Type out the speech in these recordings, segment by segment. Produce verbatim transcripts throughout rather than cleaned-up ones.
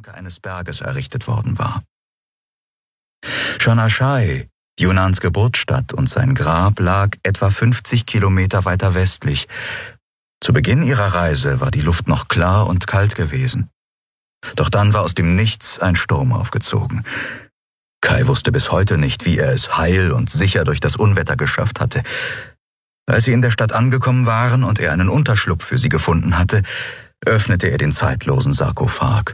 Flanke eines Berges errichtet worden war. Chanashai, Yunans Geburtsstadt, und sein Grab lag etwa fünfzig Kilometer weiter westlich. Zu Beginn ihrer Reise war die Luft noch klar und kalt gewesen. Doch dann war aus dem Nichts ein Sturm aufgezogen. Kai wusste bis heute nicht, wie er es heil und sicher durch das Unwetter geschafft hatte. Als sie in der Stadt angekommen waren und er einen Unterschlupf für sie gefunden hatte, öffnete er den zeitlosen Sarkophag.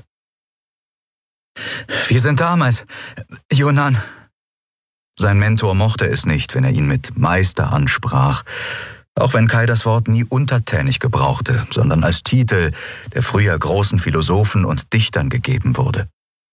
»Wir sind damals, Yunan.« Sein Mentor mochte es nicht, wenn er ihn mit Meister ansprach, auch wenn Kai das Wort nie untertänig gebrauchte, sondern als Titel, der früher großen Philosophen und Dichtern gegeben wurde.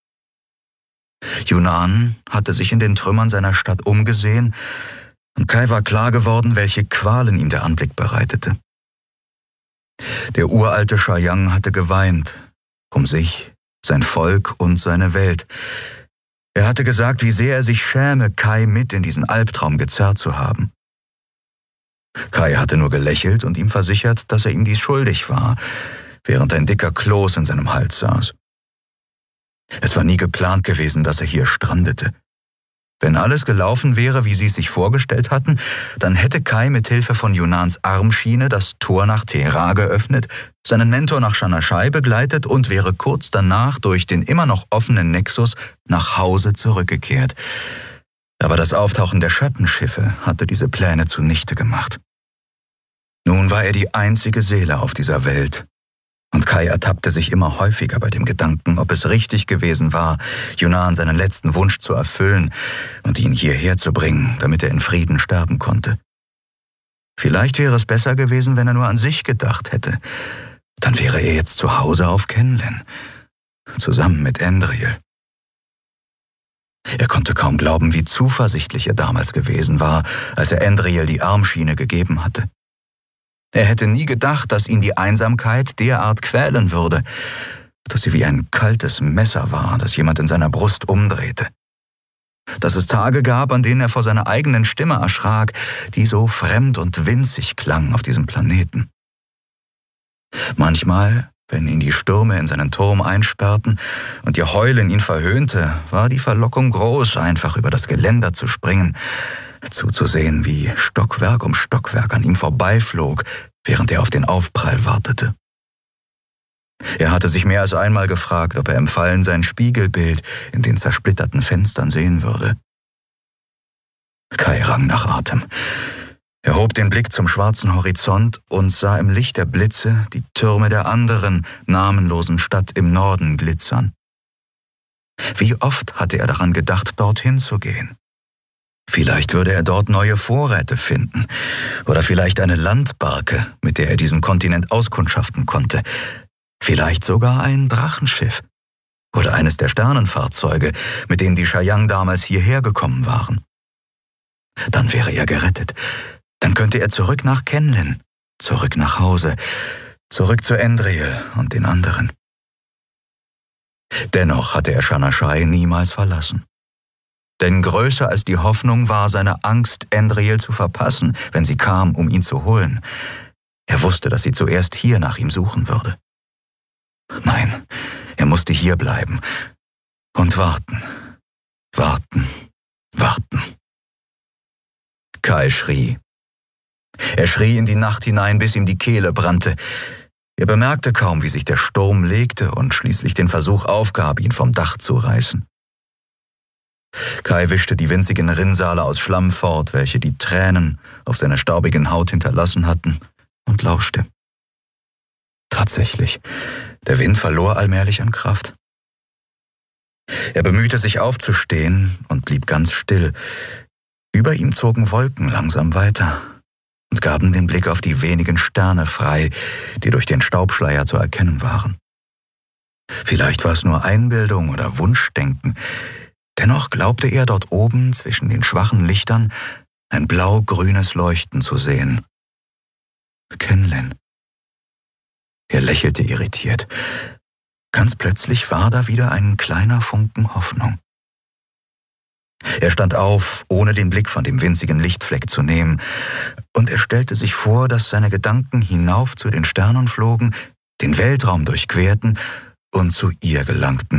Yunan hatte sich in den Trümmern seiner Stadt umgesehen, und Kai war klar geworden, welche Qualen ihm der Anblick bereitete. Der uralte Shayang hatte geweint, um sich, sein Volk und seine Welt. Er hatte gesagt, wie sehr er sich schäme, Kai mit in diesen Albtraum gezerrt zu haben. Kai hatte nur gelächelt und ihm versichert, dass er ihm dies schuldig war, während ein dicker Kloß in seinem Hals saß. Es war nie geplant gewesen, dass er hier strandete. Wenn alles gelaufen wäre, wie sie es sich vorgestellt hatten, dann hätte Kai mit Hilfe von Yunans Armschiene das Tor nach Tehran geöffnet, seinen Mentor nach Chanashai begleitet und wäre kurz danach durch den immer noch offenen Nexus nach Hause zurückgekehrt. Aber das Auftauchen der Schattenschiffe hatte diese Pläne zunichte gemacht. Nun war er die einzige Seele auf dieser Welt. Und Kai ertappte sich immer häufiger bei dem Gedanken, ob es richtig gewesen war, Yunan seinen letzten Wunsch zu erfüllen und ihn hierher zu bringen, damit er in Frieden sterben konnte. Vielleicht wäre es besser gewesen, wenn er nur an sich gedacht hätte. Dann wäre er jetzt zu Hause auf Kenlen, zusammen mit Endril. Er konnte kaum glauben, wie zuversichtlich er damals gewesen war, als er Endril die Armschiene gegeben hatte. Er hätte nie gedacht, dass ihn die Einsamkeit derart quälen würde, dass sie wie ein kaltes Messer war, das jemand in seiner Brust umdrehte. Dass es Tage gab, an denen er vor seiner eigenen Stimme erschrak, die so fremd und winzig klang auf diesem Planeten. Manchmal, wenn ihn die Stürme in seinen Turm einsperrten und ihr Heulen ihn verhöhnte, war die Verlockung groß, einfach über das Geländer zu springen, zuzusehen, wie Stockwerk um Stockwerk an ihm vorbeiflog, während er auf den Aufprall wartete. Er hatte sich mehr als einmal gefragt, ob er im Fallen sein Spiegelbild in den zersplitterten Fenstern sehen würde. Kai rang nach Atem. Er hob den Blick zum schwarzen Horizont und sah im Licht der Blitze die Türme der anderen, namenlosen Stadt im Norden glitzern. Wie oft hatte er daran gedacht, dorthin zu gehen? Vielleicht würde er dort neue Vorräte finden oder vielleicht eine Landbarke, mit der er diesen Kontinent auskundschaften konnte. Vielleicht sogar ein Drachenschiff oder eines der Sternenfahrzeuge, mit denen die Shayang damals hierher gekommen waren. Dann wäre er gerettet. Dann könnte er zurück nach Kenlen, zurück nach Hause, zurück zu Endril und den anderen. Dennoch hatte er Chanashai niemals verlassen. Denn größer als die Hoffnung war seine Angst, Endril zu verpassen, wenn sie kam, um ihn zu holen. Er wusste, dass sie zuerst hier nach ihm suchen würde. Nein, er musste hier bleiben und warten, warten, warten. Kai schrie. Er schrie in die Nacht hinein, bis ihm die Kehle brannte. Er bemerkte kaum, wie sich der Sturm legte und schließlich den Versuch aufgab, ihn vom Dach zu reißen. Kai wischte die winzigen Rinnsale aus Schlamm fort, welche die Tränen auf seiner staubigen Haut hinterlassen hatten, und lauschte. Tatsächlich, der Wind verlor allmählich an Kraft. Er bemühte sich aufzustehen und blieb ganz still. Über ihm zogen Wolken langsam weiter und gaben den Blick auf die wenigen Sterne frei, die durch den Staubschleier zu erkennen waren. Vielleicht war es nur Einbildung oder Wunschdenken. Dennoch glaubte er, dort oben zwischen den schwachen Lichtern ein blau-grünes Leuchten zu sehen. Kenlen. Er lächelte irritiert. Ganz plötzlich war da wieder ein kleiner Funken Hoffnung. Er stand auf, ohne den Blick von dem winzigen Lichtfleck zu nehmen, und er stellte sich vor, dass seine Gedanken hinauf zu den Sternen flogen, den Weltraum durchquerten und zu ihr gelangten.